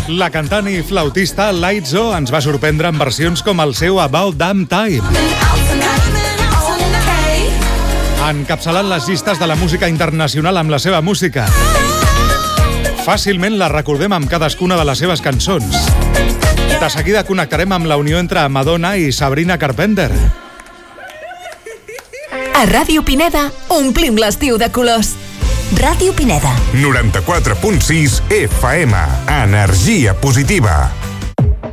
La cantant i flautista Lizzo ens va sorprendre amb versions com el seu About Damn Time, encapçalant les llistes de la música internacional amb la seva música. Fàcilment la recordem amb cadascuna de les seves cançons. De seguida connectarem amb la unió entre Madonna i Sabrina Carpenter. A Ràdio Pineda omplim l'estiu de colors. Ràdio Pineda 94.6 FM. Energia positiva.